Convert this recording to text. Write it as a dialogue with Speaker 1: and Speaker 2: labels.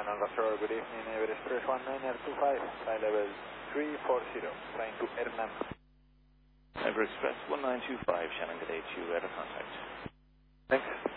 Speaker 1: Shannon Russell, good evening, Everest Express 1925, flight level 340, flying to Hernán.
Speaker 2: Everest Express 1925, Shannon, good day to you, radar contact.
Speaker 1: Thanks.